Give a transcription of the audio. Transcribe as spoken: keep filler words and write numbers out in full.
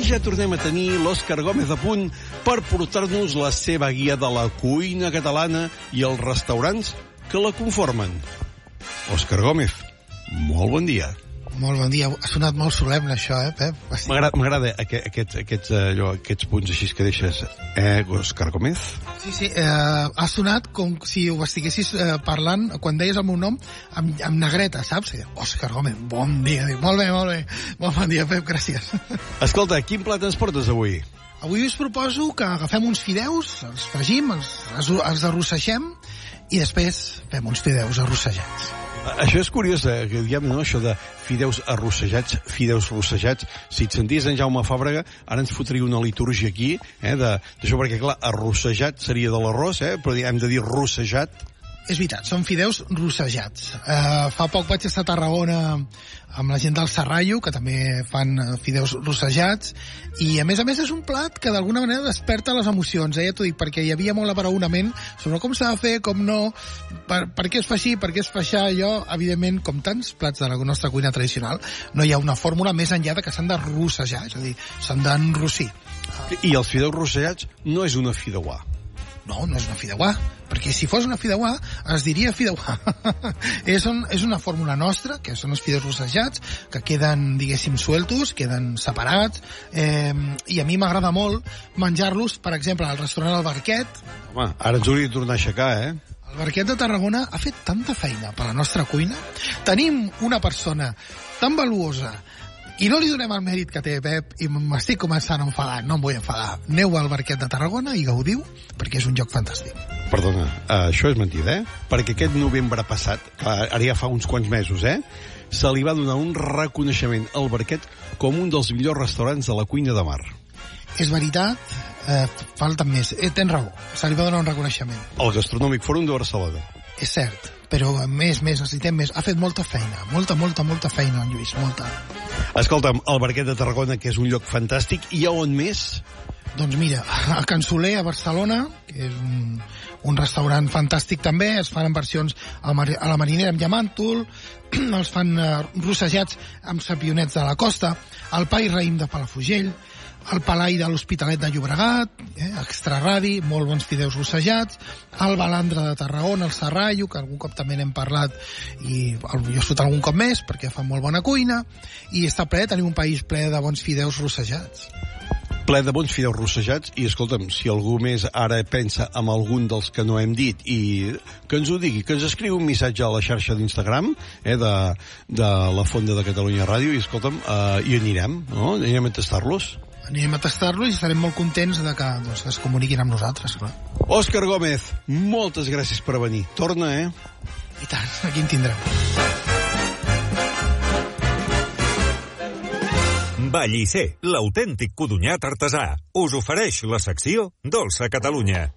ja tornem a tenir l'Òscar Gómez a punt per portar-nos la seva guia de la cuina catalana i els restaurants que la conformen. Òscar Gómez, molt bon dia. Molt bon dia. Ha sonat molt solemne, això, eh, Pep? M'agrada aquest, aquests, aquests, allò, aquests punts així que deixes. Eh, Òscar Gómez? Sí, sí. Eh, ha sonat com si ho estiguessis eh, parlant, quan deies el meu nom, amb, amb negreta, saps? Òscar Gómez, bon dia. Dic, molt bé, molt bé. Molt bon dia, Pep, gràcies. Escolta, quin plat ens portes avui? Avui us proposo que agafem uns fideus, els fregim, els, els arrossegem i després fem uns fideus arrossegats. Això és curiós, eh, que diguem, no?, això de fideus arrossegats, fideus rossejats. Si et senties en Jaume Fàbrega, ara ens fotria una litúrgia aquí, eh, d'això, perquè, clar, arrossejat seria de l'arròs, eh, però hem de dir rossejat. És veritat, són fideus rossejats. Uh, fa poc vaig estar a Tarragona amb la gent del Serrallo, que també fan fideus rossejats, i a més a més és un plat que d'alguna manera desperta les emocions, eh? Ja t'ho dic, perquè hi havia molt abraonament sobre com s'ha de fer, com no, per, per què es fa així, per què es fa això. Jo, evidentment, com tants plats de la nostra cuina tradicional, no hi ha una fórmula més enllà de que s'han de rossejar, és a dir, s'han d'enrossir. I els fideus rossejats no és una fideuà. No, no és una fideuà, perquè si fos una fideuà es diria fideuà. és, un, és una fórmula nostra, que són els fideus rossejats, que queden, diguéssim, sueltos, queden separats, eh, i a mi m'agrada molt menjar-los, per exemple, al restaurant El Barquet. Home, ara ens hauria de tornar a aixecar, eh? El Barquet de Tarragona ha fet tanta feina per la nostra cuina. Tenim una persona tan valuosa i no li donem el mèrit que té, Pep, i m'estic començant a enfadar. No em vull enfadar. Aneu al Barquet de Tarragona i gaudiu, perquè és un lloc fantàstic. Perdona, uh, això és mentida, eh? Perquè aquest novembre passat, clar, ara ja fa uns quants mesos, eh? Se li va donar un reconeixement al Barquet com un dels millors restaurants de la cuina de mar. És veritat, eh, falten més. Eh, tens raó, se li va donar un reconeixement. El Gastronòmic Fòrum de Barcelona. És cert, però més, més, necessitem més. Ha fet molta feina, molta, molta, molta feina, en Lluís, molta. Escolta'm, el Barquet de Tarragona, que és un lloc fantàstic, i a on més? Doncs mira, a Can Soler, a Barcelona, que és un, un restaurant fantàstic també, es fan en versions a la marinera amb llamàntol, els fan uh, rossejats amb sapionets de la costa, el pa i raïm de Palafrugell, el Palai de l'Hospitalet de Llobregat, eh, extraradi, molt bons fideus rossejats, el Balandre de Tarragona, el Serrallo, que algun cop també n'hem parlat, i jo surt algun cop més, perquè fa molt bona cuina, i està ple, tenim un país ple de bons fideus rossejats. Ple de bons fideus rossejats, i escolta'm, si algú més ara pensa en algun dels que no hem dit, i que ens ho digui, que ens escriu un missatge a la xarxa d'Instagram, eh, de, de la Fonda de Catalunya Ràdio, i escolta'm, eh, hi anirem, no? Anirem a tastar-los. Anirem a tastar-los i estarem molt contents de que doncs, es comuniquin amb nosaltres, clar. Òscar Gómez, moltes gràcies per venir. Torna, eh? I tant, aquí en tindrem. Vallisser, l'autèntic codonyat artesà, us ofereix la secció Dolça Catalunya.